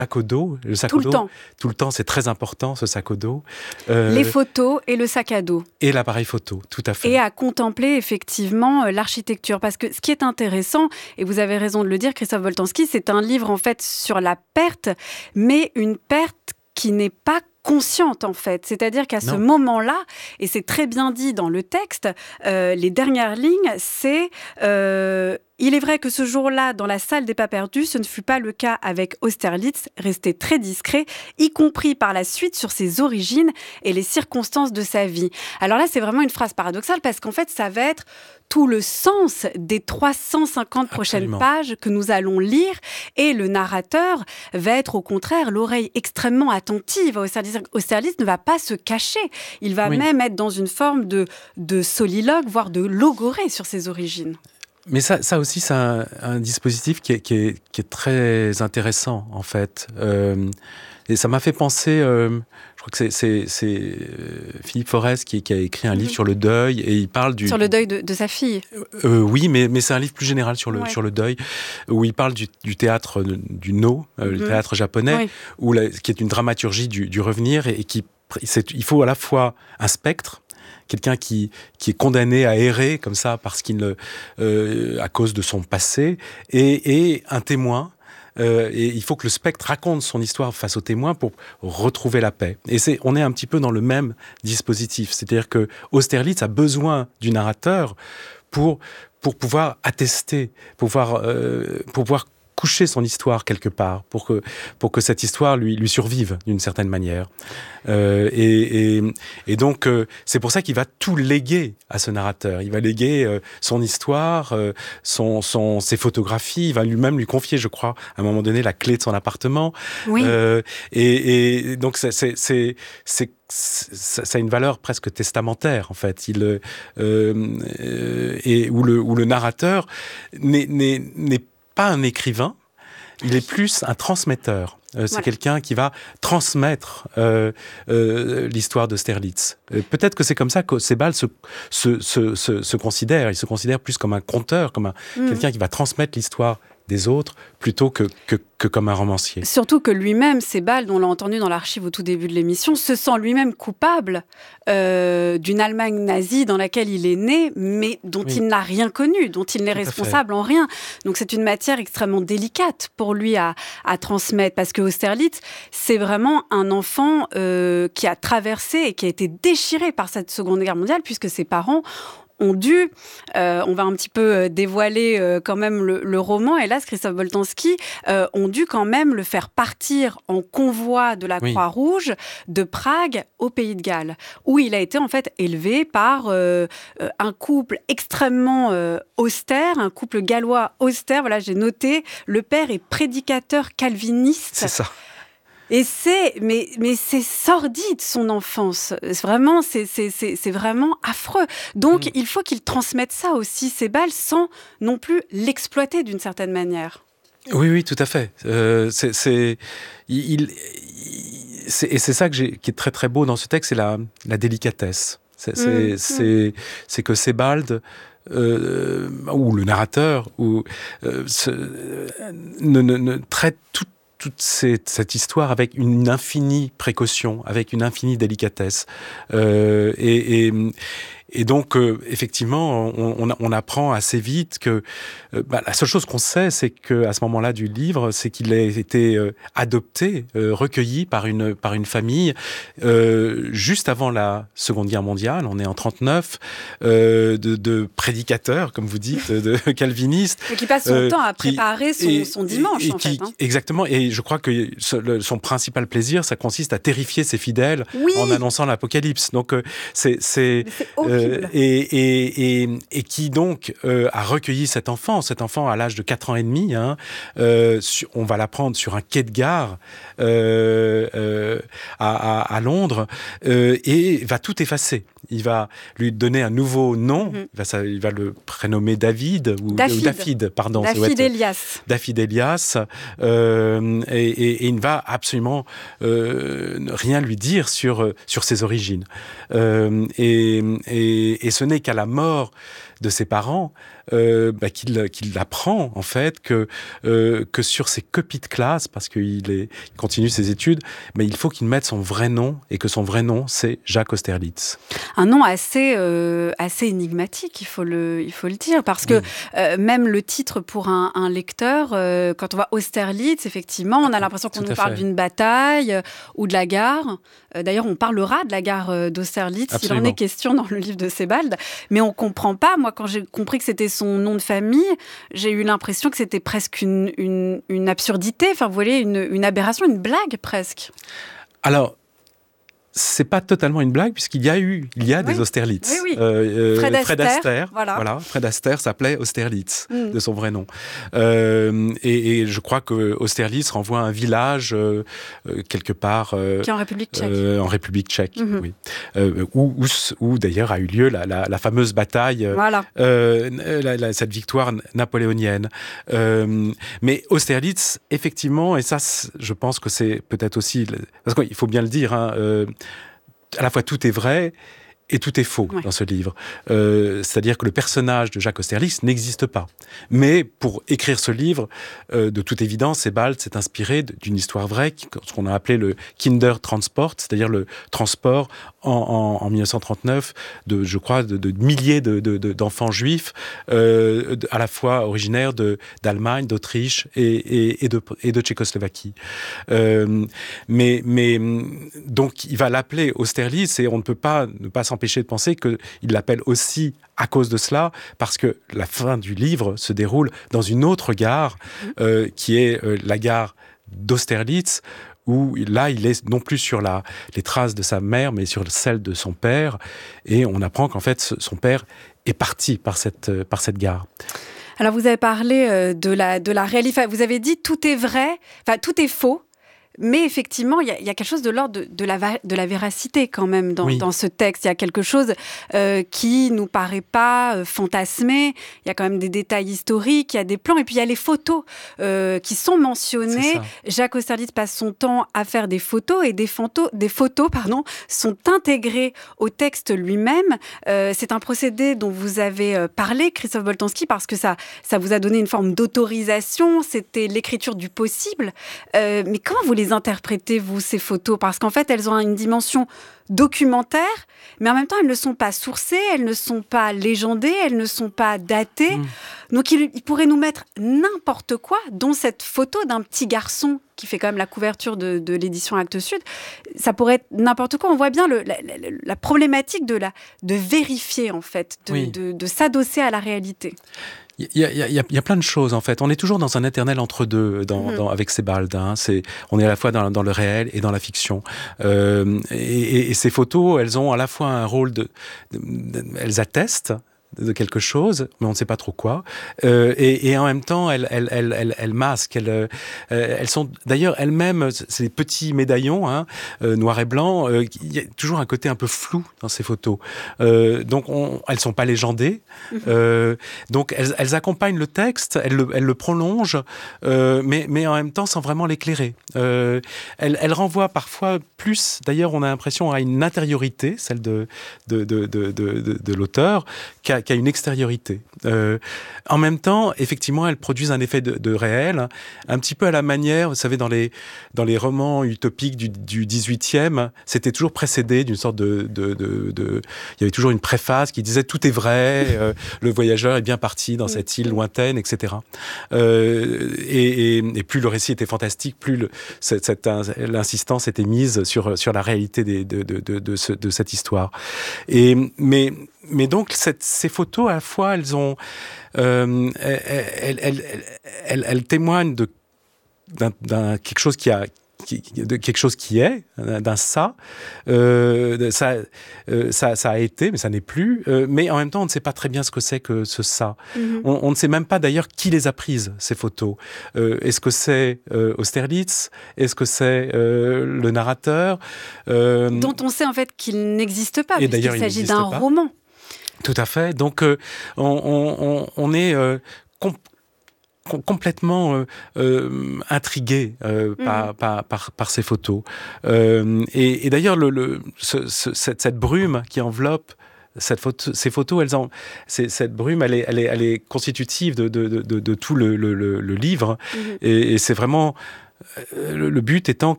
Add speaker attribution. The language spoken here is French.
Speaker 1: sac au dos. Le sac
Speaker 2: Tout
Speaker 1: au
Speaker 2: le
Speaker 1: dos,
Speaker 2: temps.
Speaker 1: tout le temps, c'est très important, ce sac au dos.
Speaker 2: Les photos et le sac à dos.
Speaker 1: Et l'appareil photo, tout à fait.
Speaker 2: Et à contempler effectivement l'architecture. Parce que ce qui est intéressant, et vous avez raison de le dire, Christophe Boltanski, c'est un livre en fait sur la perte, mais une perte qui n'est pas consciente en fait. C'est-à-dire qu'à ce moment-là, et c'est très bien dit dans le texte, les dernières lignes, c'est... il est vrai que ce jour-là, dans la salle des pas perdus, ce ne fut pas le cas avec Austerlitz, resté très discret, y compris par la suite sur ses origines et les circonstances de sa vie. Alors là, c'est vraiment une phrase paradoxale parce qu'en fait, ça va être tout le sens des 350 prochaines pages que nous allons lire et le narrateur va être au contraire l'oreille extrêmement attentive à Austerlitz. Austerlitz ne va pas se cacher. Il va même être dans une forme de soliloque, voire de logorée sur ses origines.
Speaker 1: Mais ça aussi, c'est un dispositif qui est très intéressant, en fait. Et ça m'a fait penser, je crois que c'est Philippe Forest qui a écrit un livre sur le deuil, et il parle du...
Speaker 2: Sur le deuil de sa fille.
Speaker 1: Oui, mais c'est un livre plus général sur le deuil, où il parle du théâtre du No, le théâtre japonais, qui est une dramaturgie du revenir, et il faut à la fois un spectre, quelqu'un qui est condamné à errer comme ça parce à cause de son passé, et un témoin. Et il faut que le spectre raconte son histoire face au témoin pour retrouver la paix. Et on est un petit peu dans le même dispositif. C'est-à-dire que Austerlitz a besoin du narrateur pour pouvoir attester, pour pouvoir coucher son histoire quelque part, pour que cette histoire lui survive d'une certaine manière. Et donc, c'est pour ça qu'il va tout léguer à ce narrateur. Il va léguer son histoire, ses photographies. Il va lui-même lui confier, je crois, à un moment donné, la clé de son appartement.
Speaker 2: Oui.
Speaker 1: Et donc, ça a une valeur presque testamentaire, en fait. Où le narrateur n'est pas un écrivain, il est plus un transmetteur. C'est quelqu'un qui va transmettre l'histoire d'Austerlitz. Peut-être que c'est comme ça que Sebald se considère. Il se considère plus comme un conteur, comme quelqu'un qui va transmettre l'histoire des autres plutôt que comme un romancier.
Speaker 2: Surtout que lui-même, Sebald, on l'a entendu dans l'archive au tout début de l'émission, se sent lui-même coupable d'une Allemagne nazie dans laquelle il est né, mais dont il n'a rien connu, dont il n'est responsable en rien. Donc c'est une matière extrêmement délicate pour lui à transmettre, parce que Austerlitz, c'est vraiment un enfant qui a traversé et qui a été déchiré par cette Seconde Guerre mondiale, puisque ses parents ont dû, on va un petit peu dévoiler quand même le roman, hélas, Christophe Boltanski, ont dû quand même le faire partir en convoi de la Croix-Rouge de Prague au Pays de Galles, où il a été en fait élevé par un couple extrêmement austère, un couple gallois austère. Voilà, j'ai noté, le père est prédicateur calviniste.
Speaker 1: C'est ça.
Speaker 2: Et mais c'est sordide, son enfance. Vraiment, c'est vraiment affreux. Donc, il faut qu'il transmette ça aussi, Sebald, sans non plus l'exploiter d'une certaine manière.
Speaker 1: Oui, tout à fait. Et c'est ça qui est très très beau dans ce texte, c'est la délicatesse. C'est que Sebald, ou le narrateur, ne traite toute cette histoire avec une infinie précaution, avec une infinie délicatesse. Et donc, effectivement, on apprend assez vite que la seule chose qu'on sait, c'est qu'à ce moment-là du livre, c'est qu'il a été adopté, recueilli par une famille juste avant la Seconde Guerre mondiale. On est en 1939, de prédicateurs, comme vous dites, de calvinistes.
Speaker 2: Et qui passe son temps à préparer son dimanche, en fait.
Speaker 1: Exactement. Et je crois que son principal plaisir, ça consiste à terrifier ses fidèles en annonçant l'apocalypse. Donc, c'est et qui donc a recueilli cet enfant à l'âge de 4 ans et demi. On va l'apprendre sur un quai de gare à Londres, et va tout effacer. Il va lui donner un nouveau nom. Il va le prénommer David ou Dafydd, pardon.
Speaker 2: Dafydd Elias.
Speaker 1: Dafydd Elias. Et il ne va absolument rien lui dire sur ses origines. Et ce n'est qu'à la mort de ses parents qu'il apprend en fait que sur ses copies de classe, parce qu'il continue ses études, mais il faut qu'il mette son vrai nom, et que son vrai nom c'est Jacques Austerlitz.
Speaker 2: Un nom assez énigmatique, il faut le dire, parce que même le titre pour un lecteur, quand on voit Austerlitz, effectivement, on a l'impression qu'on nous parle d'une bataille ou de la gare. D'ailleurs, on parlera de la gare d'Austerlitz, il en est question dans le livre de Sebald, mais on comprend pas. Moi, quand j'ai compris que c'était son nom de famille, j'ai eu l'impression que c'était presque une absurdité, enfin, vous voyez, une aberration, une blague presque.
Speaker 1: Alors, c'est pas totalement une blague, puisqu'il y a des Austerlitz.
Speaker 2: Oui.
Speaker 1: Fred Astaire, voilà. Fred Astaire s'appelait Austerlitz, de son vrai nom. Et je crois que Austerlitz renvoie à un village quelque part
Speaker 2: qui est en République tchèque.
Speaker 1: En République tchèque, oui. Où d'ailleurs a eu lieu la fameuse bataille, cette victoire napoléonienne. Mais Austerlitz, effectivement, et ça, je pense que c'est peut-être aussi, parce qu'il faut bien le dire, à la fois tout est vrai et tout est faux dans ce livre. C'est-à-dire que le personnage de Jacques Austerlitz n'existe pas. Mais pour écrire ce livre, de toute évidence, Sebald s'est inspiré d'une histoire vraie, ce qu'on a appelé le Kindertransport, c'est-à-dire le transport en 1939 de milliers d'enfants juifs, à la fois originaires d'Allemagne, d'Autriche et de Tchécoslovaquie. Mais donc il va l'appeler Austerlitz, et on ne peut pas ne pas s'empêcher de penser qu'il l'appelle aussi à cause de cela, parce que la fin du livre se déroule dans une autre gare, qui est la gare d'Austerlitz, où là, il est non plus sur les traces de sa mère, mais sur celles de son père, et on apprend qu'en fait, son père est parti par cette gare.
Speaker 2: Alors, vous avez parlé de la réalité, vous avez dit tout est vrai, enfin, tout est faux. Mais effectivement, il y a quelque chose de l'ordre de la véracité quand même dans ce texte. Il y a quelque chose qui nous paraît pas fantasmé. Il y a quand même des détails historiques, il y a des plans, et puis il y a les photos qui sont mentionnées. Jacques Austerlitz passe son temps à faire des photos, et des photos sont intégrées au texte lui-même. C'est un procédé dont vous avez parlé, Christophe Boltanski, parce que ça vous a donné une forme d'autorisation. C'était l'écriture du possible. Mais comment vous les interprétez, vous, ces photos? Parce qu'en fait, elles ont une dimension documentaire, mais en même temps, elles ne sont pas sourcées, elles ne sont pas légendées, elles ne sont pas datées. Donc, il pourrait nous mettre n'importe quoi, dont cette photo d'un petit garçon qui fait quand même la couverture de l'édition Actes Sud. Ça pourrait être n'importe quoi. On voit bien la problématique de vérifier, en fait, de s'adosser à la réalité.
Speaker 1: Il y a plein de choses, en fait. On est toujours dans un éternel entre-deux avec Sebald. On est à la fois dans le réel et dans la fiction. Et ces photos, elles ont à la fois un rôle elles attestent de quelque chose, mais on ne sait pas trop quoi. Et en même temps, elles masquent. Elles sont d'ailleurs elles-mêmes, c'est des petits médaillons, noirs et blancs. Il y a toujours un côté un peu flou dans ces photos. Donc, elles sont pas légendées. Donc, elles accompagnent le texte, elles le prolongent, mais en même temps, sans vraiment l'éclairer. Elles renvoient parfois plus. D'ailleurs, on a l'impression à une intériorité, celle de l'auteur, qu'à une extériorité. En même temps, effectivement, elles produisent un effet de réel, un petit peu à la manière, vous savez, dans les romans utopiques du 18e, c'était toujours précédé d'une sorte il y avait toujours une préface qui disait « tout est vrai, le voyageur est bien parti dans cette île lointaine, etc. » Et plus le récit était fantastique, plus l'insistance était mise sur la réalité de cette histoire. Mais donc, ces photos, à la fois, elles témoignent d'un quelque chose quelque chose qui est, d'un ça. Ça a été, mais ça n'est plus. Mais en même temps, on ne sait pas très bien ce que c'est que ce ça. On ne sait même pas d'ailleurs qui les a prises, ces photos. Est-ce que c'est Austerlitz? Est-ce que c'est le narrateur
Speaker 2: dont on sait en fait qu'il n'existe pas, puisqu'il s'agit d'un roman.
Speaker 1: Tout à fait. Donc, on est complètement intrigué par ces photos. Et d'ailleurs, cette brume qui enveloppe ces photos, cette brume, elle est constitutive de tout le livre. Et c'est vraiment... Le but étant